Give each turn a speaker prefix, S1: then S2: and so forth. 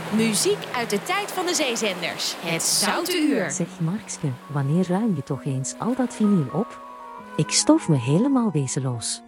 S1: Muziek uit de tijd van de zeezenders. Het Zoute Uur.
S2: Zeg Markske, wanneer ruim je toch eens al dat vinyl op? Ik stof me helemaal wezenloos.